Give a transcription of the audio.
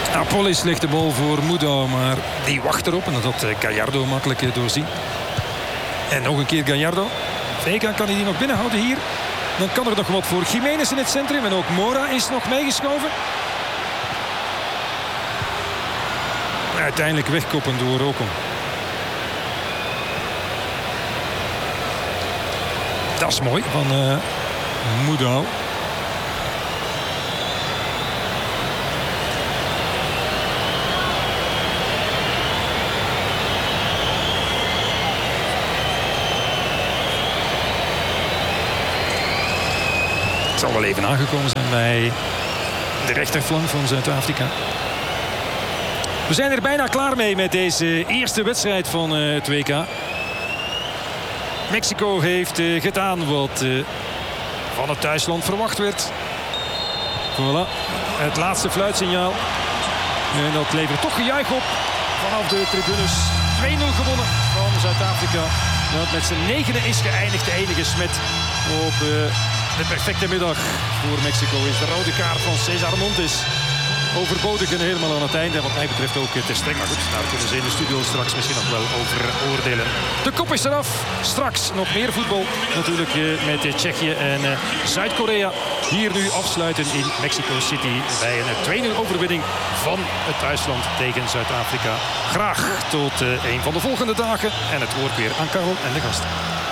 Apolli slechte bal voor Moedau, maar die wacht erop. En dat had Gallardo makkelijk doorzien. En nog een keer Gallardo. Vega kan hij die nog binnenhouden hier. Dan kan er nog wat voor Gimenez in het centrum. En ook Mora is nog meegeschoven. Uiteindelijk wegkoppen door Ocon. Dat is mooi van Moedau. Het zal wel even aangekomen zijn bij de rechterflank van Zuid-Afrika. We zijn er bijna klaar mee met deze eerste wedstrijd van het WK. Mexico heeft gedaan wat van het thuisland verwacht werd. Voilà, het laatste fluitsignaal. En dat levert toch gejuich op vanaf de tribunes. 2-0 gewonnen van Zuid-Afrika. Dat met z'n negenen is geëindigd. De enige smet op de perfecte middag voor Mexico is de rode kaart van Cesar Montes. Overbodig en helemaal aan het einde. Wat mij betreft ook te streng. Maar goed, daar kunnen ze in de studio straks misschien nog wel over oordelen. De kop is eraf. Straks nog meer voetbal. Natuurlijk met Tsjechië en Zuid-Korea. Hier nu afsluiten in Mexico City bij een 2-0 overwinning van het thuisland tegen Zuid-Afrika. Graag tot een van de volgende dagen. En het woord weer aan Karel en de gasten.